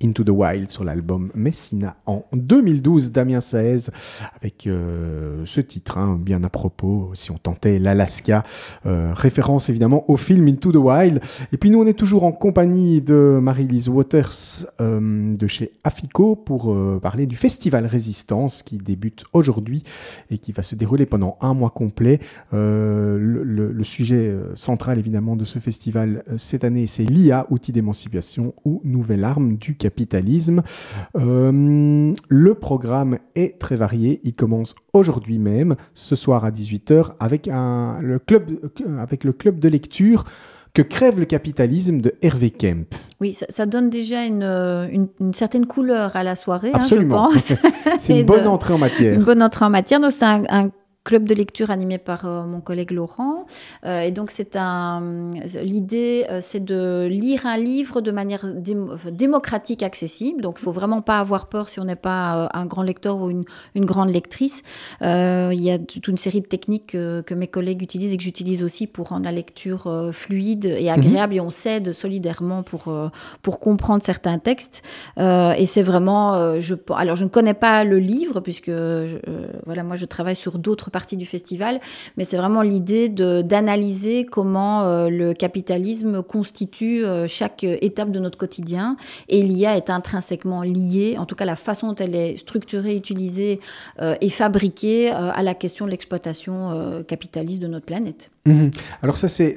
Into the Wild sur l'album Messina en 2012, Damien Saez, avec ce titre, bien à propos, si on tentait l'Alaska, référence évidemment au film Into the Wild. Et puis nous, on est toujours en compagnie de Marie-Lise Waters de chez Afico pour parler du Festival Résistance qui débute aujourd'hui et qui va se dérouler pendant un mois complet. Le sujet central évidemment de ce festival cette année, c'est l'IA, outil d'émancipation ou nouvelle arme du capitalisme. Le programme est très varié. Il commence aujourd'hui même, ce soir à 18h, avec le club de lecture Que crève le capitalisme de Hervé Kemp. Oui, ça donne déjà une certaine couleur à la soirée, absolument. Je pense. C'est une bonne entrée en matière. Une bonne entrée en matière. Donc, c'est un club de lecture animé par mon collègue Laurent. Et donc, l'idée, c'est de lire un livre de manière démocratique, accessible. Donc, il ne faut vraiment pas avoir peur si on n'est pas un grand lecteur ou une grande lectrice. Il y a toute une série de techniques que mes collègues utilisent et que j'utilise aussi pour rendre la lecture fluide et agréable. Et on s'aide solidairement pour comprendre certains textes. Et c'est vraiment... Alors, je ne connais pas le livre puisque moi, je travaille sur d'autres partie du festival, mais c'est vraiment l'idée d'analyser comment le capitalisme constitue chaque étape de notre quotidien, et l'IA est intrinsèquement liée, en tout cas la façon dont elle est structurée, utilisée et fabriquée à la question de l'exploitation capitaliste de notre planète. Alors ça c'est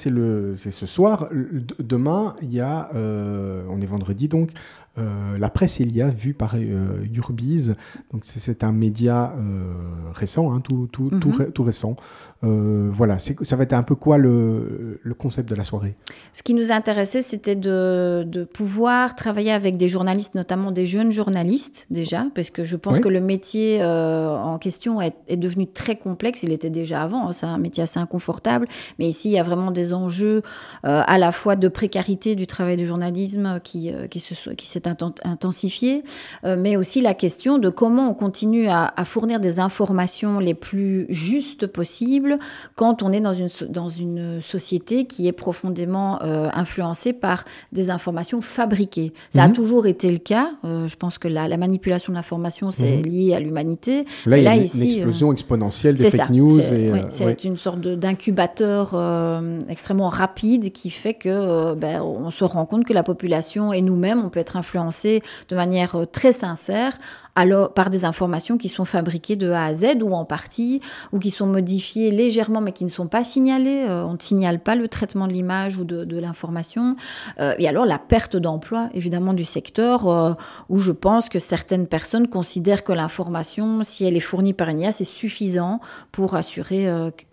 ce soir. Demain, il y a, on est vendredi donc, la presse Elia vue par Urbiz. Donc c'est un média récent, tout récent. Voilà, ça va être un peu quoi le concept de la soirée? Ce qui nous intéressait, c'était de pouvoir travailler avec des journalistes, notamment des jeunes journalistes déjà, parce que je pense que le métier en question est devenu très complexe. Il était déjà avant, c'est un métier assez inconfortable, mais ici il y a vraiment des enjeux à la fois de précarité du travail de journalisme qui s'est intensifié, mais aussi la question de comment on continue à fournir des informations les plus justes possibles quand on est dans une société qui est profondément influencée par des informations fabriquées. Ça a toujours été le cas. Je pense que la manipulation de l'information, c'est lié à l'humanité. Là, il y a une explosion exponentielle des fake news. C'est une sorte d'incubateur extrêmement rapide qui fait que on se rend compte que la population et nous-mêmes, on peut être influencés de manière très sincère alors, par des informations qui sont fabriquées de A à Z ou en partie, ou qui sont modifiées légèrement mais qui ne sont pas signalées. On ne signale pas le traitement de l'image ou de l'information. Et alors la perte d'emploi, évidemment, du secteur, où je pense que certaines personnes considèrent que l'information, si elle est fournie par une IA, c'est suffisant pour assurer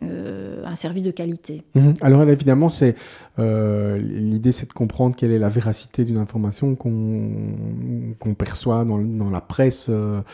un service de qualité. Alors évidemment, l'idée, c'est de comprendre quelle est la véracité d'une information qu'on perçoit dans la presse.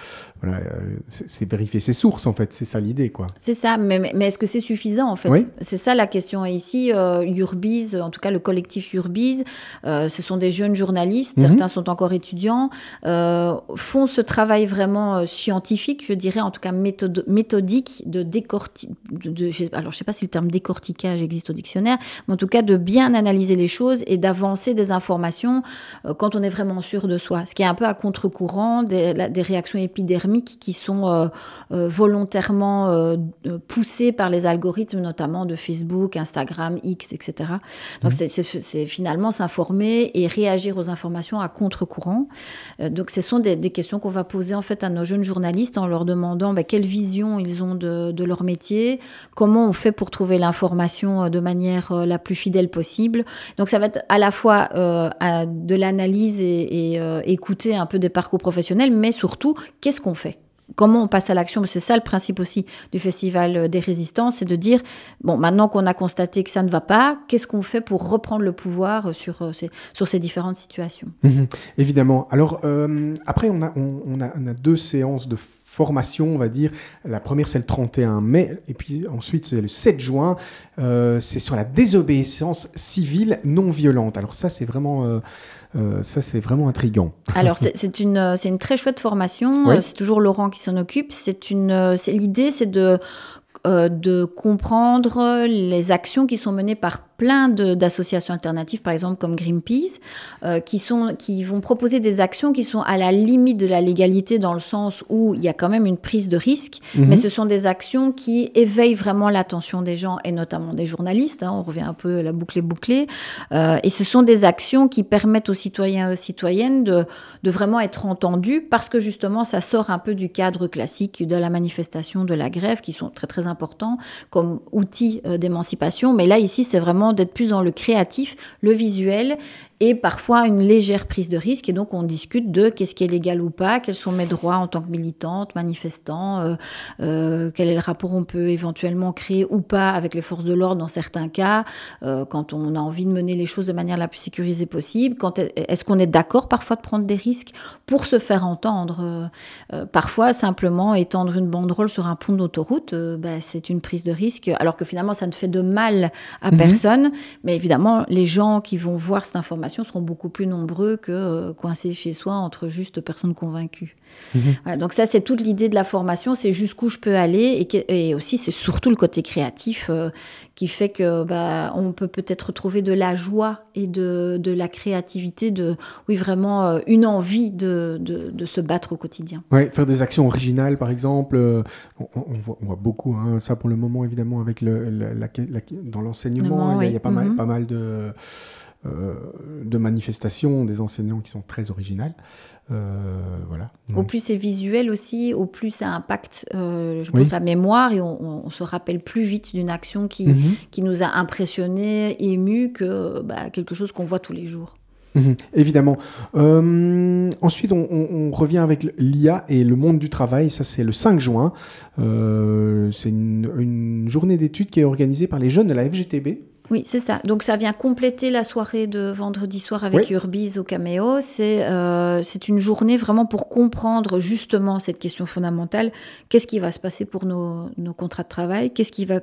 C'est vérifier ses sources, en fait. C'est ça l'idée, quoi. C'est ça, mais est-ce que c'est suffisant, en fait? Oui. C'est ça la question. Et ici, Urbiz, en tout cas le collectif Urbiz, ce sont des jeunes journalistes, certains sont encore étudiants, font ce travail vraiment scientifique, je dirais, en tout cas méthodique, alors je ne sais pas si le terme décortiquage existe au dictionnaire, mais en tout cas de bien analyser les choses et d'avancer des informations quand on est vraiment sûr de soi. Ce qui est un peu à contre-courant des réactions épidermiques qui sont volontairement poussées par les algorithmes, notamment de Facebook, Instagram, X, etc. Donc c'est finalement s'informer et réagir aux informations à contre-courant. Donc ce sont des questions qu'on va poser en fait à nos jeunes journalistes en leur demandant quelle vision ils ont de leur métier, comment on fait pour trouver l'information de manière la plus fidèle possible. Donc ça va être à la fois de l'analyse et écouter un peu des parcours professionnels, mais surtout, qu'est-ce qu'on fait ? Comment on passe à l'action? C'est ça le principe aussi du Festival des Résistances, c'est de dire, bon, maintenant qu'on a constaté que ça ne va pas, qu'est-ce qu'on fait pour reprendre le pouvoir sur ces différentes situations? Évidemment. Alors, après, on a 2 séances de formation, on va dire. La première, c'est le 31 mai, et puis ensuite, c'est le 7 juin. C'est sur la désobéissance civile non violente. Alors ça, c'est vraiment intriguant. Alors, c'est une très chouette formation. Oui. C'est toujours Laurent qui s'en occupe. L'idée, c'est de comprendre les actions qui sont menées par plein d'associations alternatives, par exemple comme Greenpeace, qui vont proposer des actions qui sont à la limite de la légalité dans le sens où il y a quand même une prise de risque, mais ce sont des actions qui éveillent vraiment l'attention des gens et notamment des journalistes. On revient un peu à la boucle est bouclée. Et ce sont des actions qui permettent aux citoyens et aux citoyennes de vraiment être entendus parce que justement ça sort un peu du cadre classique de la manifestation, de la grève, qui sont très très importants comme outils d'émancipation. Mais là ici c'est vraiment d'être plus dans le créatif, le visuel et parfois une légère prise de risque. Et donc, on discute de qu'est-ce qui est légal ou pas, quels sont mes droits en tant que militante, manifestant, quel est le rapport on peut éventuellement créer ou pas avec les forces de l'ordre dans certains cas, quand on a envie de mener les choses de manière la plus sécurisée possible. Est-ce qu'on est d'accord parfois de prendre des risques pour se faire entendre parfois, simplement étendre une banderole sur un pont d'autoroute, c'est une prise de risque, alors que finalement, ça ne fait de mal à personne. Mais évidemment, les gens qui vont voir cette information seront beaucoup plus nombreux que coincés chez soi entre juste personnes convaincues. Voilà, donc ça, c'est toute l'idée de la formation, c'est jusqu'où je peux aller et aussi c'est surtout le côté créatif qui fait que on peut peut-être retrouver de la joie et de la créativité, vraiment une envie de se battre au quotidien. Ouais, faire des actions originales par exemple, on voit beaucoup ça pour le moment évidemment avec dans l'enseignement, il y a pas mal de manifestations des enseignants qui sont très originales. Voilà. Au plus c'est visuel aussi, au plus ça impacte, je pense, la mémoire et on se rappelle plus vite d'une action qui nous a impressionnés, émus que quelque chose qu'on voit tous les jours. Évidemment. Ensuite, on revient avec l'IA et le monde du travail. Ça, c'est le 5 juin. C'est une journée d'études qui est organisée par les jeunes de la FGTB. Oui, c'est ça. Donc, ça vient compléter la soirée de vendredi soir avec Urbiz au Caméo. C'est une journée vraiment pour comprendre justement cette question fondamentale. Qu'est-ce qui va se passer pour nos contrats de travail ? Qu'est-ce qui va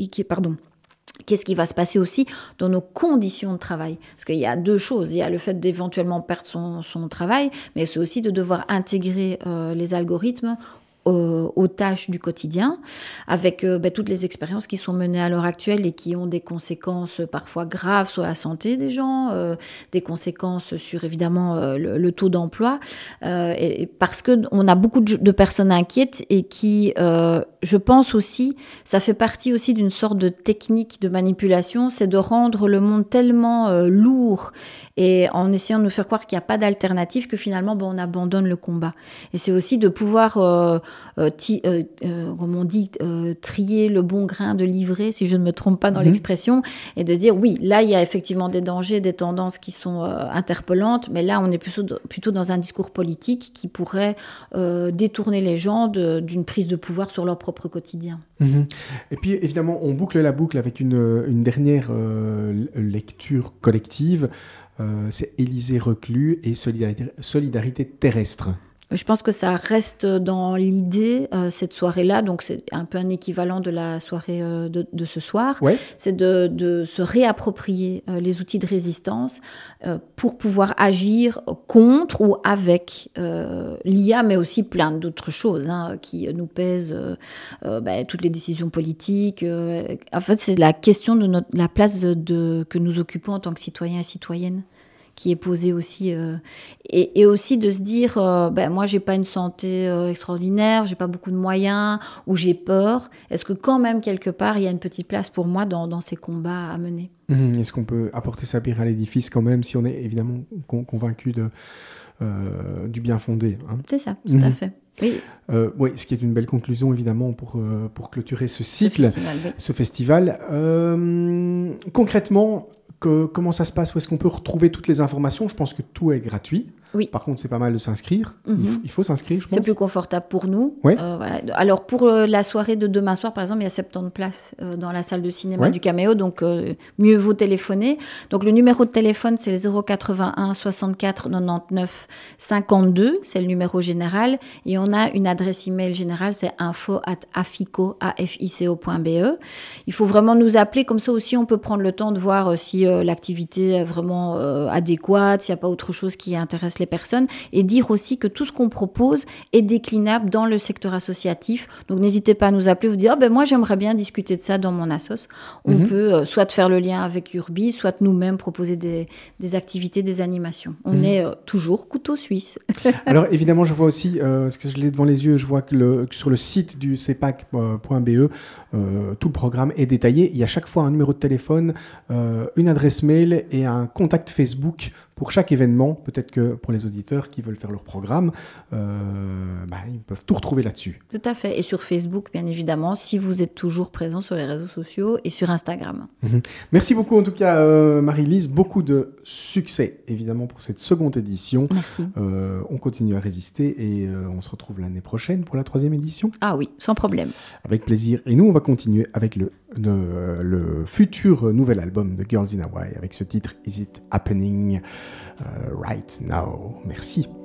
se passer aussi dans nos conditions de travail ? Parce qu'il y a deux choses. Il y a le fait d'éventuellement perdre son travail, mais c'est aussi de devoir intégrer les algorithmes aux tâches du quotidien, avec toutes les expériences qui sont menées à l'heure actuelle et qui ont des conséquences parfois graves sur la santé des gens, des conséquences sur évidemment le taux d'emploi, et parce qu'on a beaucoup de personnes inquiètes et qui, je pense aussi, ça fait partie aussi d'une sorte de technique de manipulation, c'est de rendre le monde tellement lourd et en essayant de nous faire croire qu'il n'y a pas d'alternative que finalement on abandonne le combat. Et c'est aussi de pouvoir comme on dit, trier le bon grain de livret, si je ne me trompe pas dans l'expression, et de dire oui, là il y a effectivement des dangers, des tendances qui sont interpellantes, mais là on est plutôt dans un discours politique qui pourrait détourner les gens d'une prise de pouvoir sur leur propre quotidien. Et puis évidemment on boucle la boucle avec une dernière lecture collective, c'est Élysée Reclus et Solidarité terrestre. Je pense que ça reste dans l'idée, cette soirée-là, donc c'est un peu un équivalent de la soirée de ce soir, c'est de se réapproprier les outils de résistance pour pouvoir agir contre ou avec l'IA, mais aussi plein d'autres choses qui nous pèsent, toutes les décisions politiques. En fait, c'est la question de la place que nous occupons en tant que citoyens et citoyennes, qui est posée aussi, et aussi de se dire moi j'ai pas une santé extraordinaire, j'ai pas beaucoup de moyens, ou j'ai peur, est-ce que quand même quelque part il y a une petite place pour moi dans ces combats à mener? Est-ce qu'on peut apporter sa pierre à l'édifice quand même, si on est évidemment convaincu du bien fondé, C'est ça, tout à fait. Oui, ce qui est une belle conclusion évidemment pour clôturer ce cycle, ce festival. Concrètement, comment ça se passe? Où est-ce qu'on peut retrouver toutes les informations? Je pense que tout est gratuit. Oui. Par contre, c'est pas mal de s'inscrire. Il faut s'inscrire, je pense. C'est plus confortable pour nous. Voilà. Alors, pour la soirée de demain soir, par exemple, il y a 70 places dans la salle de cinéma du Caméo, donc mieux vaut téléphoner. Donc, le numéro de téléphone, c'est le 081 64 99 52. C'est le numéro général. Et on a une adresse email générale, c'est info@afico.be. Il faut vraiment nous appeler. Comme ça aussi, on peut prendre le temps de voir si l'activité est vraiment adéquate, s'il n'y a pas autre chose qui intéresse les personnes et dire aussi que tout ce qu'on propose est déclinable dans le secteur associatif. Donc n'hésitez pas à nous appeler, vous dire moi j'aimerais bien discuter de ça dans mon assos. On peut soit faire le lien avec Urbise, soit nous-mêmes proposer des activités, des animations. On est toujours couteau suisse. Alors évidemment, je vois aussi, parce que je l'ai devant les yeux, je vois que sur le site du cepac.be, tout le programme est détaillé. Il y a chaque fois un numéro de téléphone, une adresse mail et un contact Facebook pour chaque événement. Peut-être que pour les auditeurs qui veulent faire leur programme, ils peuvent tout retrouver là-dessus. Tout à fait. Et sur Facebook, bien évidemment, si vous êtes toujours présent sur les réseaux sociaux et sur Instagram. Merci beaucoup en tout cas, Marie-Lise. Beaucoup de succès, évidemment, pour cette seconde édition. Merci. On continue à résister et on se retrouve l'année prochaine pour la 3e édition. Ah oui, sans problème. Avec plaisir. Et nous, on va continuer avec le futur nouvel album de Girls in Hawaii avec ce titre Is It Happening Right Now. Merci.